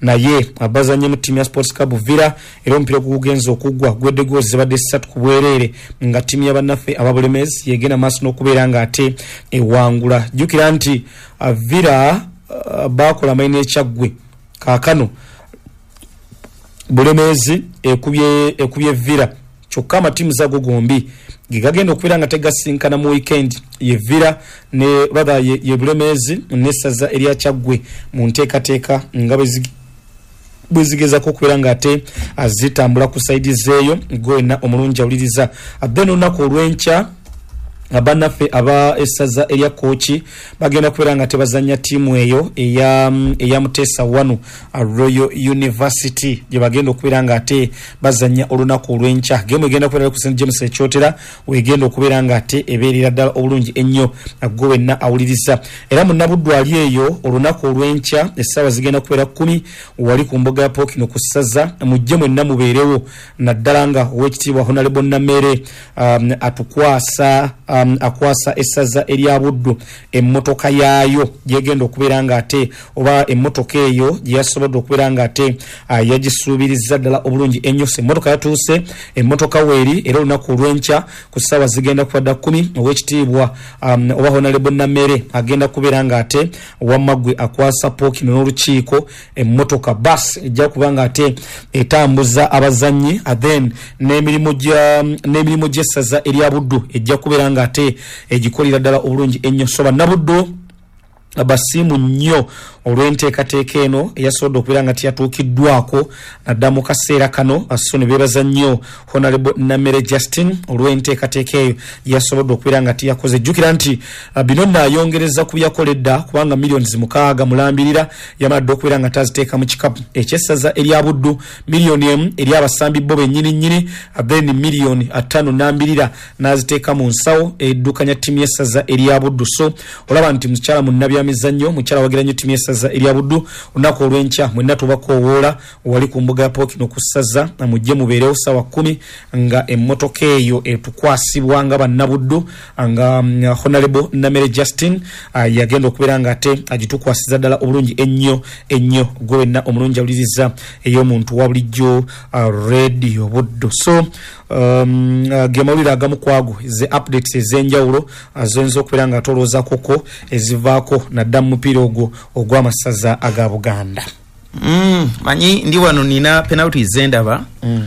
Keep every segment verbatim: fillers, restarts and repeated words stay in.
naye abazanye mu timu ya Sports Club Villa era omupiira gugenzo okugwa gwedde gozi zibadde ssatu ku bwerere nga timu ya bannaffe ababulemezi yegenda maaso n'okubeera nga ate ewangula. Jjukira nti uh, Villa uh, bakola maine ekyagwe kaakano bulemezi ekubye ekubye Villa kyokka amatimu zago gombi gigagenda okubeera nga tegasinkana mu weekend ye Villa ne rather ye, ye bulemezi nessaza erya kyagwe mu nteekateeka nga bwezigezako okubeera nga ate azitambula ku saidi zeeyo gwena omulungi awuliriza. Then olunaku olw'enkya abannaffe aba essaza erya kochi bagenda kubeera nga tebazanya tiimu eyo eya eya Mutesa wano Royal University gye bagenda okubeera nga ate bazanya olunaku olw'enkya. Game egenda kubeera ku Saint James Ekyotera wegenda okubeera nga ate ebeerera ddala obulungi ennyo gwe wenna awuliriza. Era mu Nabuddu ali eyo olunaku olw'enkya essaawa zigenda kubeera kumi wali ku mbuga ya Pokino ku ssaza mujje mwenna mubeerewo naddala nga ow'ekitiibwa Honorable Namere um, atukwasa um, Um, akwasa essaza erya Buddu emmotoka yaayo yegenda okubeera nga ate oba emmotoka eyo yasobodde okubeera nga ate uh, yagisuubiriza ddala obulungi ennyo. Emmotoka yatuuse emmotoka weeri era olunaku olw'enkya ku ssaawa zigenda kubadda kumi ow'ekitiibwa um, oba Honorable Namere agenda kubeera nga ate Wamaggwe akwasa Pokino n'olukiiko emmotoka bus ejja kuba nga ate etambuza abazannyi then n'emirimu gya n'emirimu gy'essaza erya Buddu ejja kubeera nga ate egikolera ddala obulungi ennyo. Soba Nabuddu abasimu nnyo olw'enteekateeka eno eyasobodde okubeera nga teyatuukiddwako nadda mu kaseera kano aso ne beebaza nnyo Honorable Namere Justin olw'enteekateeka eyo yasobodde okubeera nga teyakoze. Jjukira nti uh, bino naayongereza ku byakoledda kubanga miliyoni mukaaga mulambirira yamadde okubeera nga taziteeka mu kikapu ekyessaza erya Buddu miliyoni emu eri abasambi bo bennyini nnyini then miliyoni ataano nambirira n'aziteeka mu nsawo eddukanya ttiimu y'essaza erya Buddu. So olaba nti mukyala munnabyamizannyo mukyala wagira nnyo ttiimu y'essaza erya Buddu olunaku olw'enkya mwenna tubakoowoola wali ku mbuga ya Pokino ku ssaza mujje mubeerewo ssaawa kumi nga emmotoka eyo etukwasibwa nga bannabuddu nga um, Honorable Namere Justin uh, yagenda okubeera nga ate agitukwasiza ddala obulungi ennyo ennyo gwe wenna omulungi awuliriza ey'omuntu wa bulijjo uh, Radio Buddu. So um, uh, ge mawulire agamu kwago ze updates ez'enjawulo azoyinza uh, okubeera nga tolooza koko ezivaako nadda mu mupiira ogwo ogw'amasaza aga Buganda. Mm, manyi ndi wano nina penalties zendaba. Mm.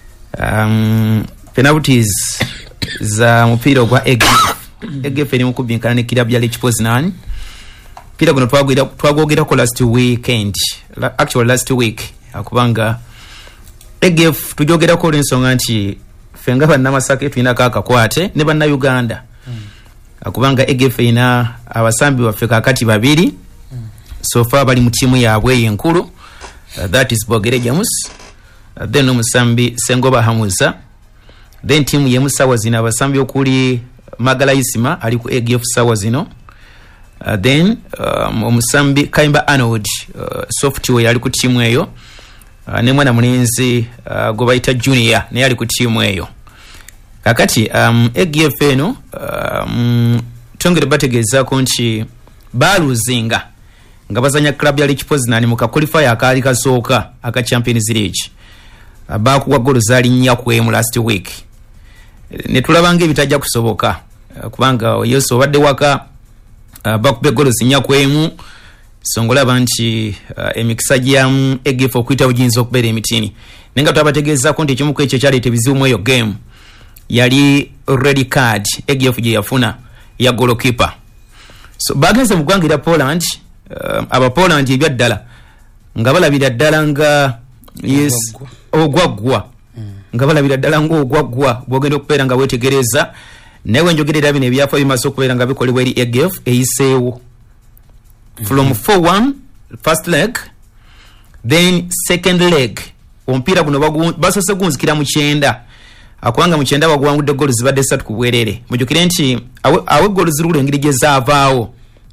Um, penalties za mupiira ogwa E G F. E G F eri mukubinkana ne kirabya ya Lake Poznan. Pira guno twagwira twagwogerako last weekend. La, actually last week akubanga E G F tujogerako olw'ensonga nti fenga bannamasaka tulina kaakakwate ne banna Uganda. Mm. Akubanga E G F ina abasambi baffe kakati babiri. Mm. So far bali mu timu yaabwe enkulu. Uh, that is Bogere James. Uh, then omusambi Sengoba Hamuza. Then timu ye musawa zina abasambi okuli Magala Isima ali ku E G F sawa zino. Uh, then um, omusambi Kaimba Arnold uh, software yali ku timu eyo. Uh, ne mwana mulinzi uh, gobaita junior ne yali ku timu eyo. Kakati um, E G F eno um, tongere bategeza konchi baluzinga nga bazanya club ya Lake Poznan mu ka qualifier akali kasooka aka Champions League. Uh, bakuwa golo zali nnya kwemu last week. Ne tulabanga ebitajja kusoboka uh, kubanga Yesu badde waka uh, bakube golo nnya kwemu songola banchi uh, emikisa gya E G F okuita ujinzo okubera emitini. Nenga twabategeeza konti ekimu ku ekyo kyali tebizibu mu eyo game yali red card E G F gye yafuna ya goalkeeper. So bagenze mu gwangira Poland uh, aba Poland ebya ddala nga balabira ddala nga yes ogwagwa mm. nga balabira ddala nga ogwagwa bwogenda okubeera nga wetegereza newe njogerera bino ebyafa bimaze okubeera nga bikolebwa eri E G F eyiseewo mm. from four one first leg then second leg omupiira guno basose gunzikira mu kyenda akwanga mu kyenda bagwangudde goal zibadde ssatu ku bwerere mujukire nti awe, awe goal zirulu engiri gye zaavaawo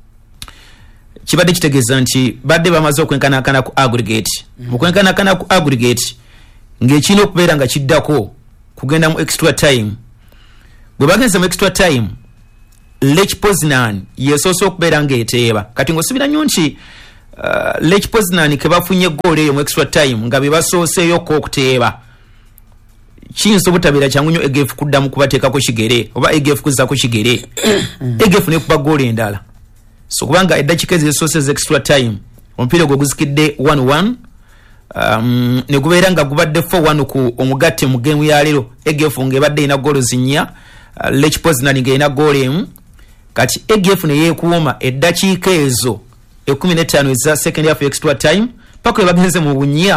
kibadde kitegeeza nti badde bamaze okwenkanakana ku aggregate mu mm. kwenkanakana ku aggregate ng'ekina okubeera nga kiddako kugenda mu extra time bwe bagenze mu extra time Lake Poznan yesoose okubeera ng'eteeba kati ng'osubira nnyo nti uh, Lech Poznan ke bafunye goal eyo mu extra time nga bebasoseeyo ko okuteeba kinso butabira kyangunyo E G F kuddamu kubateekako kigere oba E G F kuzaako kigere E G F ne kuba goal endala so kubanga eddakiika ezisoose extra time omupiira gwo guzikidde one one um, ne gubeera nga gubadde four one ku omugatte mu game ya leero E G F ng'ebadde ina goal zinnya uh, Lech Poznan ng'erina goal emu kati E G F ne yeekuuma eddakiika ezo ekumi n'ettaano eza second half extra time paka we bagenze mu bunnya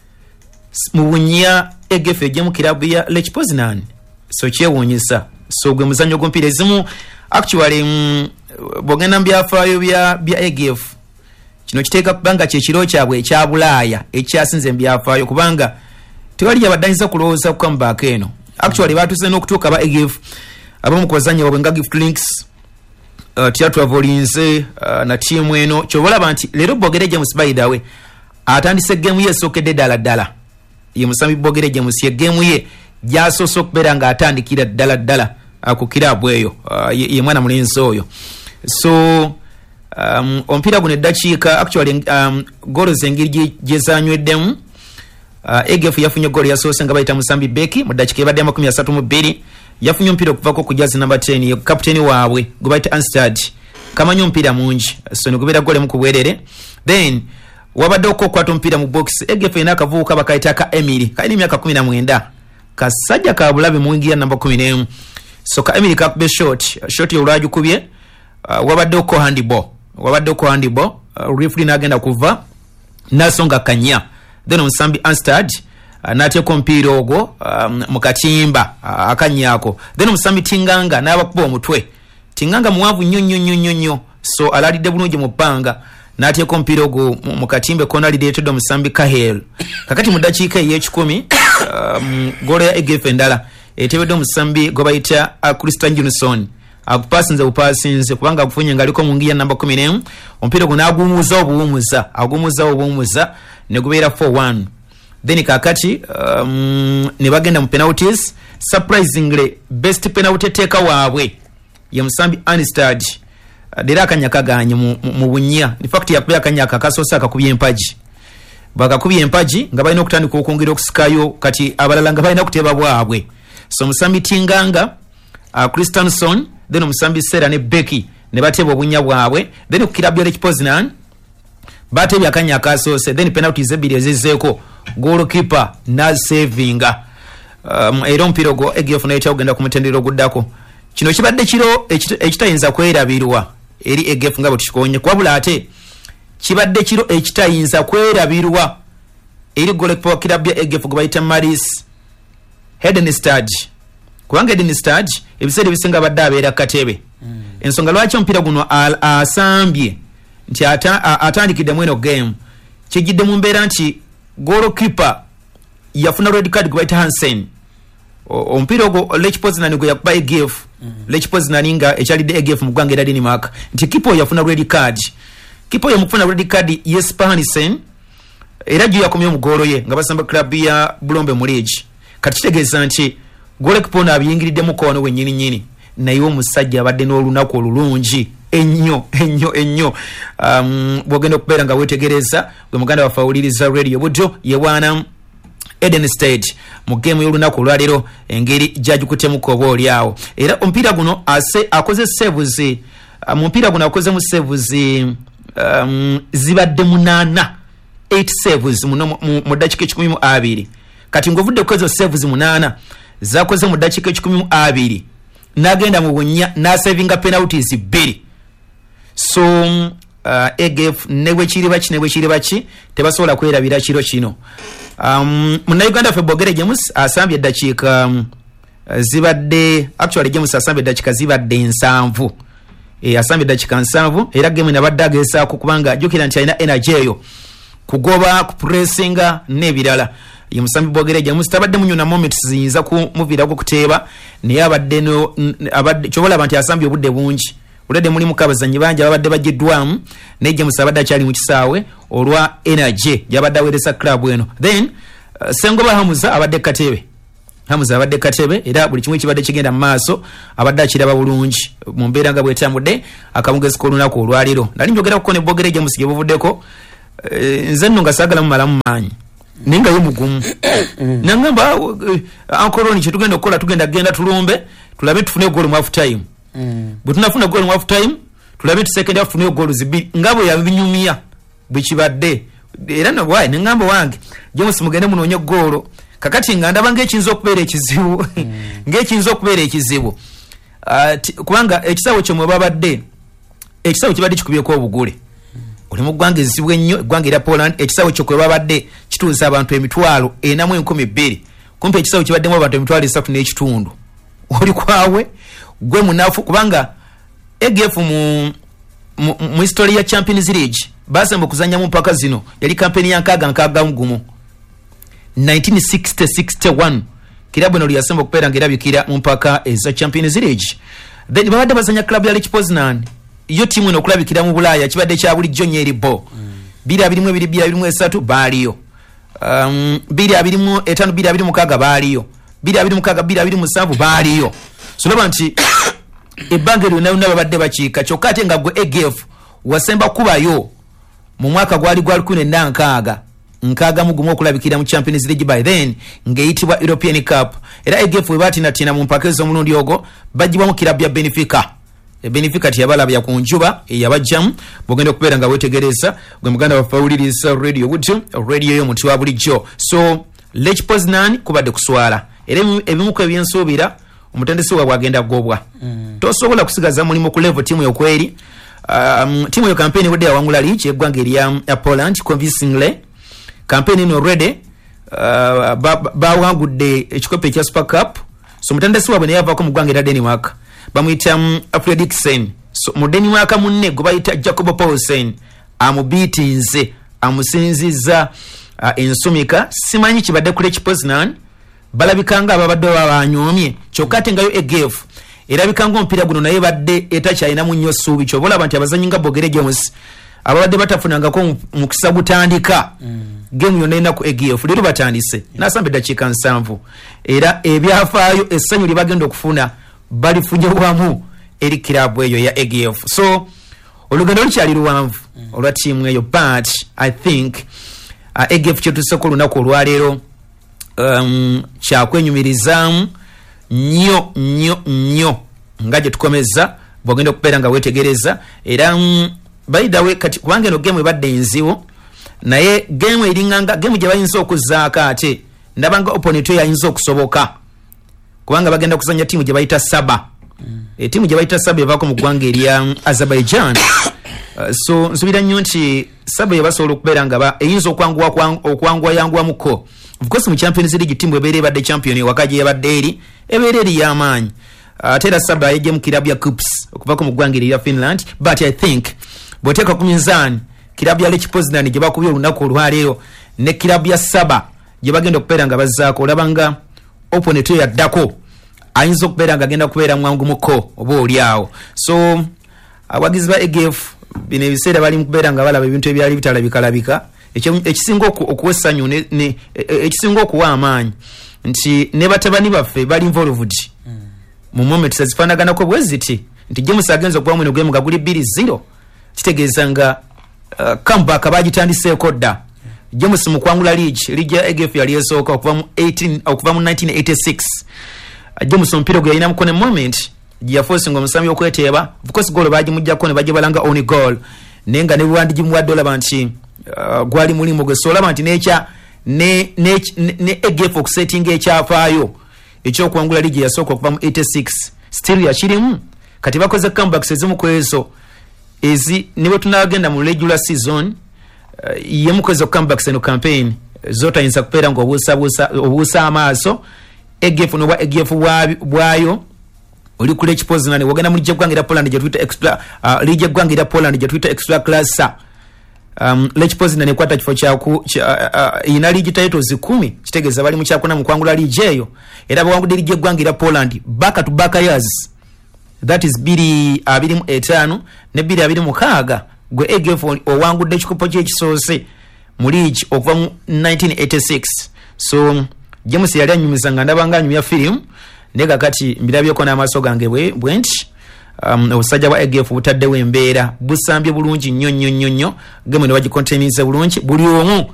mu bunnya E G F ejje mu kirabu ya Lech Poznan so kyewuunyisa so gwe muzannyo gw'omupiira ezimu actually mm, bwogenda mu byafaayo bya bya E G F kino kiteeka kubanga kyekiro kyabwe ekya Bulaaya ekyasinze mu byafaayo kubanga tewali yabaddanyiza kulowooza ku comeback eno actually baatuuse n'okutuuka ba E G F abamu ku bazannyi babwe nga Gift Links uh, Theatre Volinze uh, na tiimu eno kyobalaba nti leero Bogere James by the way atandise gemu ye esookedde ddala ddala ye musambi Bogere James ye gemu ye gyasoose okubeera ng'atandikira ddala ddala uh, ku kiraabu eyo uh, ye, ye mwana mulenzi oyo so um, omupiira guno eddakiika actually um, goolo zengeri gyezanyweddemu uh, E G F yafunye goolo yasoose nga bayita Musambi Beki mu ddakiika ebadde amakumi asatu mu bbiri yafunye omupiira okuvako ku jazi number ten ye kapiteeni waabwe gwe bayita Anstad kamanyi omupiira mungi so ne gubeera goolo emu ku bwerere then wabadde okukwata omupiira mu box E G F ena akavubuka bakayita ka Emily kalina emyaka kumi na mwenda kasajja ka bulabe mu wingi ya namba kumi n'emu so ka Emily kakube short short olwagikubye uh, wabadde okko handball wabadde okko handball uh, referee n'agenda kuva nasonga kanya then omusambi Anstad uh, n'ateeka omupiira ogwo um, mu katimba uh, akanyaako then omusambi Tinganga n'abakuba omutwe Tinganga muwanvu nnyo nnyo nnyo nnyo nnyo so alalidde bulungi mu bbanga n'ateeka omupiira ogwo mu katimba kona lireetedde omusambi Kahel kakati mu ddakiika ey'ekikumi um, goolo ya E G F endala etebedde omusambi gwe bayita uh, Christian Johnson akupasinze bupasinze kubanga akufunye ng'aliko mu ngiya namba kumi n'emu omupiira gwo n'aguumuza obuwumuza aguumuza obuwumuza ne gubeera four one then kakati um, ne bagenda mu penalties surprisingly best penalty teeka waabwe ye musambi Anstad dera akanya kaganye mu, mu, mu bunnya in fact yakubya akanya kakasosa akakubya empaji bakakubya empaji nga balina okutandika okwongera okusikayo kati abalala nga balina kuteeba bwabwe so musambi Tinganga uh, Christensen then omusambi Sera ne Becky ne bateeba obunya bwabwe then ku kirabu ya Lech Poznan bateebya akanya akasoose then penalties ebbiri ezizzeeko goalkeeper na savinga um, era omupiira ogwo E G F nayo kyagenda ku mutendera oguddako kino kibadde kiro ekitayinza kwerabirwa eri E G F nga bwe tukikonye kwabula ate kibadde kiro ekitayinza kwerabirwa eri goalkeeper wa kirabu ya E G F gwe bayita Maris Hedenstad kubanga Hedenstad ebiseera ebisinga badde abeera katebe mm. ensonga lwaki omupiira guno asambye nti atandikiddemu eno game kijjidde mu mbeera nti goalkeeper yafuna red card gwe bayita Hansen omupiira ogwo Lech Poznan gwe yakuba E G F mm. Lech Poznan nga ekyalidde E G F mu ggwanga era Denmark nti kipo yafuna red card kipo yamufuna red card Jesper Hansen era gye yakomye omugoolo ye nga basamba club ya Bulombe mu league kati kitegeeza nti goalkeeper ono abiyingiriddemu kono wennyini nnyini naye omusajja abadde n'olunaku olulungi ennyo ennyo ennyo um, bw'ogenda okubeera nga weetegereza gwe muganda waffe awuliriza radio buddo yewaana Hedenstad mu geemu y'olunaku olwaleero engeri gyagikutemuko oba oli awo era omupiira guno ase akoze saves uh, mu mupiira guno akozemu saves um, zibadde munaana eight saves mu ddakiika ekikumi mu abiri kati ng'ovudde kukoza saves munaana zakoze mu ddakiika ekikumi mu abiri n'agenda mu bunnya n'asavinga penalties bbiri so uh, E G F ne bwe kiri baki ne bwe kiri baki tebasobola kwerabira kiro kino um, munnayuganda ffe Bogere James asambye eddakiika um, zibadde actually James asambye eddakiika zibadde nsanvu e, asambye eddakiika nsanvu era gemu nabadde agezaako kubanga ajjukira nti alina energy eyo kugoba kupressinga n'ebirala ye musambi Bogere James tabadde munyuna moments ziyinza kumuviirako kuteeba naye abadde no abadde kyobola abantu asambye obudde bungi ulede mulimu kabazanyi bangi abadde bagiddwamu naye James abadde akyali mu kisaawe olwa energy gyabadde aweereza club eno then uh, Sengoba Hamuza abadde katebe Hamuza abadde katebe era buli kimwe kibadde kigenda mu maaso abadde akiraba bulungi mu mbeera nga bwetambudde akamugezi k'olunaku olwaliro. Nali njogera ku ne bogere gye musige buvuddeko nze nno nga saagala mu malamu maanyi ninga yo mugumu nangamba ankoroni kye tugenda okukola tugenda genda tulumbe tulabe tufune goal mu half time bwe tunafuna goal mu half time tulabe tusekende afune goal zibiri ngabo yabinyumya bwe kibadde era nabwaye nengamba wange je musimugende munonye goal kakati nga ndaba ng'ekiyinza okubeera ekizibu ng'ekiyinza okubeera ekizibu uh, kubanga ekisawo kyo mwe babadde ekisawo kibadde kikubyeko obugule oli mu ggwanga ezizibu ennyo eggwanga erya Poland ekisawo kyo kwe babadde kituuza abantu emitwalo ena mu enkumi bbiri kumpi ekisawo kibaddemu abantu emitwalo esatu n'ekitundu oli kwawe gwe munafu kubanga E G F mu mu, mu history ya Champions League basemba okuzannyamu mpaka zino yali kampeni ya nkaaga nkaaga gumu nineteen sixty sixty-one kilabu no lyasemba okupeera ng'erabikira mu mpaka eza Champions League. Then babadde bazanya club ya Lech Poznan yo timu eno okulabikira mu Bulaaya kibadde kya bulijjo nnyo eribo biri abirimu ebiri biri abirimu esatu baaliyo um, biri abirimu etaano biri abiri mukaaga baaliyo biri abiri mukaaga biri abiri musanvu baaliyo so laba nti ebbanga lyonna lyonna babadde bakiika kyokka ate nga gwe E G F wasemba kubayo mu mwaka gwali gwali kumi na nkaaga nkaaga mugumu okulabikira mu Champions League by then ng'eyitibwa European Cup era E G F we baatinatina mu mpaka ez'omulundi ogwo bagibwa mu kilabu ya Benfica. E Benfica tiyabalabya ku njuba eyabajjamu bwogenda okubeera nga wetegereza gwe muganda waffe awuliriza radio gutu radio yo muti wa bulijjo so Lech Poznan kubadde kuswala era ebimu ku ebyensuubira omutendesi waabwe agenda gobwa mm. tosobola kusigaza mulimu ku level timu yokweri um, timu yo kampeni wedde yawangula liiki eggwanga erya ya Poland convincingly kampeni ino already uh, bawangudde ba ekikopo ekya Super Cup so omutendesi waabwe naye yavaako mu ggwanga erya Denmark bamuyita um, Fredriksen so mu Denmark munne gwe bayita Jacob Poulsen amubiitinze amusinziza uh, ensumika simanyi kibadde ku Lech Poznan balabikanga ababadde babanyoomye kyokka ate ngayo E G F erabikanga omupiira guno naye badde etakyalinamu nnyo ssuubi kyobola abantu abazanyi nga Bogere James ababadde batafunangako mukisa gutandika mm. game yonna enaku E G F leero batandise yeah. nasamba eddakiika nsanvu era ebyafaayo essanyu lye bagenda okufuna balifunye wamu eri kirabu eyo ya E G F so olugendo lukyali luwanvu mm. olwa tiimu eyo but I think uh, E G F kyetusseko olunaku olwaleero um, kyakwenyumirizaamu nnyo nnyo nnyo nga gye tukomeza bwogenda okubeera nga weetegereza era um, baidawe kati kubanga eno game ebadde enzibu naye game eringanga game gye bayinza okuzzaako ate ndabanga opponent yayinza okusoboka kubanga bagenda kuzanya tiimu gye bayita Saba mm. e tiimu gye bayita Saba evaako mu ggwanga erya um, Azerbaijan uh, so nsubira nnyo nti Saba yebasobola okubeera nga eyinza okwanguwa yanguwamuko of course mu Champions League tiimu ebeera ebadde champion ewaka gye yabadde eri ebeera eri y'amaanyi ate era Saba yajja mu kirabu ya Kups okuvaako mu ggwanga erya Finland but I think bw'oteeka ku minzaani kirabu ya Lech Poznan gye bakubye olunaku olwaleero ne kirabu ya Saba gye bagenda okubeera nga bazzaako olaba nga opponent yaddako ayinza okubeera nga agenda kubeera mwangu muko oba oli awo so abagizi ba E G F bino ebiseera bali mu kubeera nga balaba ebintu ebyali bitalabikalabika ekisinga okuwa essanyu ekisinga okuwa amaanyi nti ne batabani baffe bali involved mu moment ezifaanaganako bwe ziti nti James agenza okuba mweno gwemu nga guli bbiri zero kitegeeza nga uh, comeback bagitandiseeko dda James mu kwangula league league ya E G F yali esooka okuva mu eighteen okuva mu nineteen eighty-six uh, James omupiira gwe yalina mukone moment gye yaforcinga omusambi okweteeba of course goal bagimuggyako ne bagibalanga on goal naye nga ne buwandi gimuwadde olaba nti uh, gwali mulimu gwe so olaba nti nekya ne, ne, ne, ne E G F okusetinga ekyafaayo ekyokuwangula league yasooka okuva mu eighty-six still yakirimu kati bakoze comebacks ezimu ku ezo ezi niwe tunagenda mu regular season uh, yemukoze comebacks eno campaign zotayinza kupeera nga obuusa obuusa amaaso E G F noba E G F bwayo oli ku Lech Poznan wagenda mu liggya eggwanga erya Poland gye tuyita extra uh, liggya eggwanga erya Poland gye tuyita extra class um, Lech Poznan ekwata kifo kyaku ina league titles kumi kitegeeza bali mu kyakuna mu kwangula league eyo era bawangudde liggya eggwanga erya Poland back to back years that is biri abiri mu etaano ne biri abiri mu kaaga gwe E G F owangudde ekikopo ky'ekisoose mu league okuva mu nineteen eighty-six so James yali anyumiza nga ndabanga anyumya film ndega kati mbirabyeko n'amaaso gange bwe bwenti um obusajja bwa A G F butaddewo embeera busambye bulungi nnyo nnyo nnyo nnyo gemu ne bagikontainize bulungi buli omu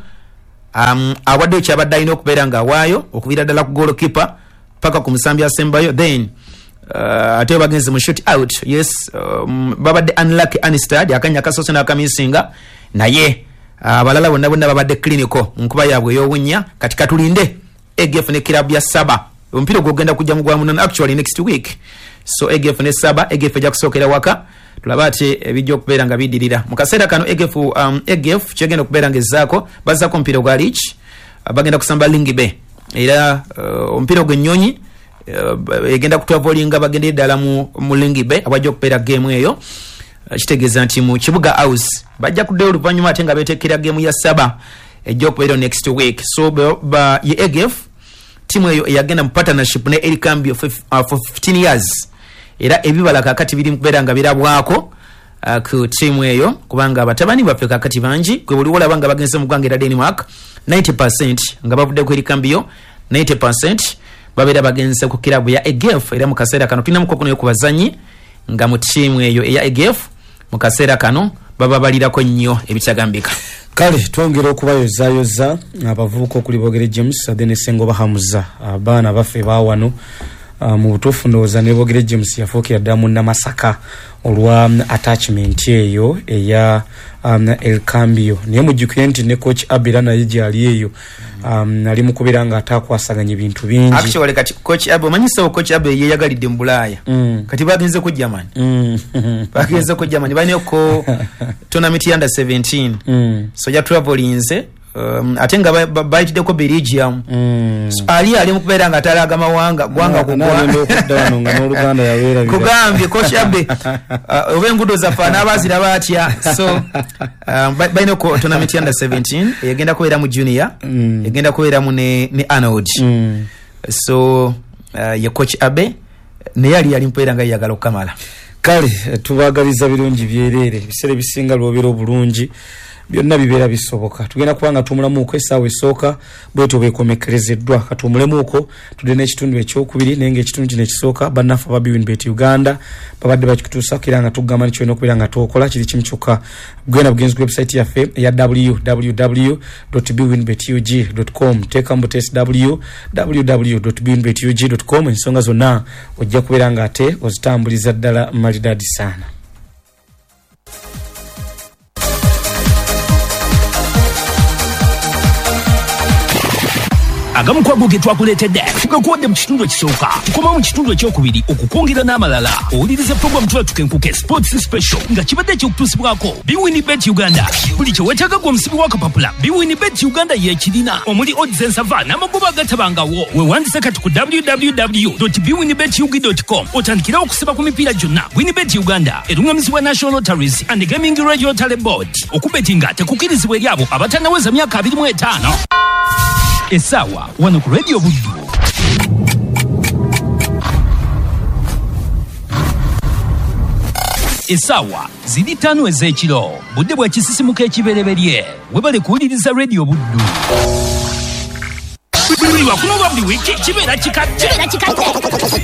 um awadde ekyabadde alina okubeera nga awaayo okubira ddala ku goalkeeper paka ku musambi asembayo then uh, ate bagenze mu shoot out yes um, babadde unlucky Anistad akanya kasose n'akamisinga naye abalala uh, bonna bonna babadde clinical nkuba yaabwe ey'obunya kati katulinde A G F ne club ya Saba ompiro gogenda kujja mu gwamunana actually next week so A G F ne Saba A G F ejja kusookera waka tulaba ati ebijja okubeera nga bidirira mu kaseera kano A G F um, A G F kyegenda okubeera ng'ezzaako bazzaako omupiira gwa Leach uh, bagenda kusamba Lingibe era uh, omupiira gw'ennyonyi uh, egenda kutwavolinga bagendere ddala mu, mu Lingibe abajja okubeera game eyo uh, kitegeeza nti mu Kibuga House bajja kuddayo oluvannyuma ate nga beeteekera game ya Saba ejja okubeera next week so ba, ba ye A G F timu eyo eyagenda mu partnership ne El Cambio for, uh, for fifteen years era ebibala kakati biri mkubeera nga birabwako uh, ku timu eyo kubanga abatabani baffe kakati bangi kwe buli olaba nga bagenze mu ggwanga era Denmark ninety percent nga bavudde ku El Cambio ninety percent babeera bagenze ku kirabu ya A G F era mu kaseera kano tulina mukokono ku bazanyi nga mu timu eyo eya A G F mu kaseera kano baba balirako nnyo ebitagambika kale twongera okubayozayoza abavubuka okuli Bogere James adene Sengo bahamuza abaana baffe bawano uh, mu butuufu ndowooza ne Bogere James yafuukira ddala mu Namasaka olwa um, attachment eyo eya um, El Cambio naye mujjukire nti ne coach Abira naye gyali eyo um, ali mu kubeera nga ataakwasaganya bintu bingi actually kati coach Abe omanyisa coach Abe yeyagalidde mu Bulaaya mm. kati bagenze ku Germany mm. bagenze ku Germany bane ko tournament under seventeen mm. so ya travelinze um, ate nga bayitidde ko Belgium mm. so, ali ali mu kubeera nga atalaga mawanga gwanga ku gwanga nga n'Oluganda yaweera kugambye coach Abe uh, obengudo zafana abazira batya so um, bayino ko tournament under seventeen yagenda kubeera mu junior mm. yagenda kubeera mu ne, ne Arnold mm. so uh, ye coach Abe ne yali yali mpeera nga yagala okamala kale tubagaliza birungi byerere bisere bisinga lwobero bulungi byonna bibeera bisoboka tugenda kubanga tumulamuko essaawa esooka bweto bwekomekerezeddwa katumulemu tudde n'ekitundu ekyokubiri naye ng'ekitundu kino ekisooka bannaffe aba BWinbet Uganda babadde bakituusako era nga tuggamba ni kyolina okubeera nga twokola kiri kimu kyokka genda bugenzi ku website yaffe eya w w w dot b winbet u g dot com teeka mu test w w w dot b winbet u g dot com ensonga zonna ojja kubeera nga ate ozitambuliza ddala malidadi saana. agamu kwago ge twakuleetedde tugakuwadde mu kitundu ekisooka tukoma mu kitundu ekyokubiri okukwongera n'amalala owuliriza program tulatukenkuke sports special nga kibadde ekyokutuusibwako BWinbet Uganda buli kye weetaaga gwe omusibi w'akapapula BWinbet Uganda yeekirina omuli odds ensava n'amagoba agatabangawo weewandise kati ku w w w dot b winbet u g dot com otandikira okusiba ku mipiira gyonna. Winbet Uganda erungamizibwa National Lotteries and Gaming Regulatory Board. Okubetinga tekukirizibwa eri abo abatannaweza myaka abiri mu etaano. Esawa wano ku Radio Buddu. Esawa ziri ttaano ez'ekiro budde bwa kisisimuka ekibereberye webale kuwuliriza Radio Buddu. Buli wakuno bwa buli wiiki kibeera kikadde.